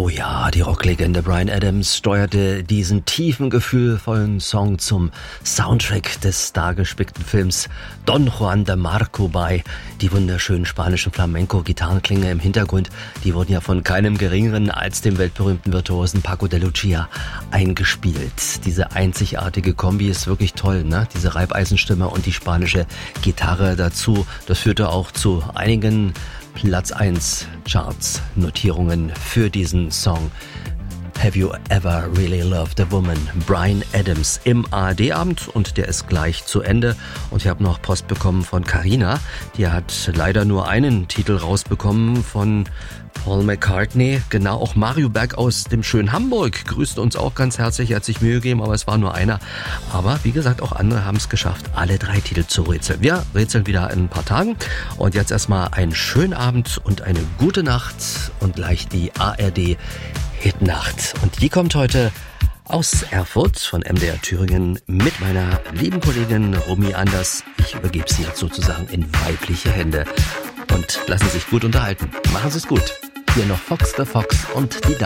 Oh ja, die Rocklegende Bryan Adams steuerte diesen tiefen, gefühlvollen Song zum Soundtrack des stargespickten Films Don Juan de Marco bei. Die wunderschönen spanischen Flamenco-Gitarrenklänge im Hintergrund, die wurden ja von keinem Geringeren als dem weltberühmten Virtuosen Paco de Lucia eingespielt. Diese einzigartige Kombi ist wirklich toll, ne? Diese Reibeisenstimme und die spanische Gitarre dazu. Das führte auch zu einigen Platz 1 Charts Notierungen für diesen Song. Have You Ever Really Loved a Woman? Bryan Adams im ARD-Abend und der ist gleich zu Ende. Und ich habe noch Post bekommen von Carina. Die hat leider nur einen Titel rausbekommen von Paul McCartney. Genau, auch Mario Berg aus dem schönen Hamburg grüßt uns auch ganz herzlich. Er hat sich Mühe gegeben, aber es war nur einer. Aber wie gesagt, auch andere haben es geschafft, alle 3 Titel zu rätseln. Wir rätseln wieder in ein paar Tagen. Und jetzt erstmal einen schönen Abend und eine gute Nacht und gleich die ARD Hitnacht. Und die kommt heute aus Erfurt von MDR Thüringen mit meiner lieben Kollegin Romy Anders. Ich übergebe sie jetzt sozusagen in weibliche Hände. Und lassen Sie sich gut unterhalten. Machen Sie es gut. Hier noch Fox the Fox und die Dame.